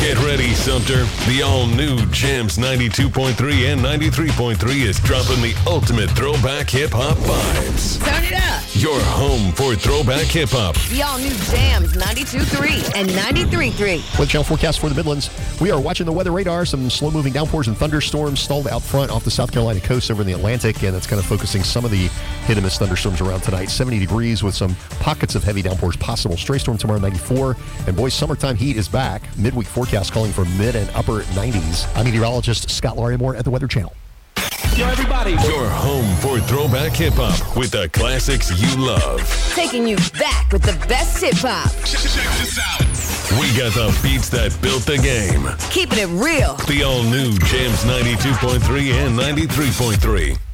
Get ready, Sumter. The all-new Jams 92.3 and 93.3 is dropping the ultimate throwback hip-hop vibes. Turn it up. Your home for throwback hip-hop. The all-new Jams 92.3 and 93.3. With channel forecast for the Midlands, we are watching the weather radar. Some slow-moving downpours and thunderstorms stalled out front off the South Carolina coast over in the Atlantic, and it's kind of focusing some of the hit-and-miss thunderstorms around tonight. 70 degrees with some pockets of heavy downpours possible. Stray storm tomorrow, 94. And boys, summertime heat is back. Midweek forecast calling for mid and upper 90s. I'm meteorologist Scott Larimore at the Weather Channel. Yo, everybody. Your home for throwback hip-hop with the classics you love. Taking you back with the best hip-hop. Check this out. We got the beats that built the game. Keeping it real. The all-new Jams 92.3 and 93.3.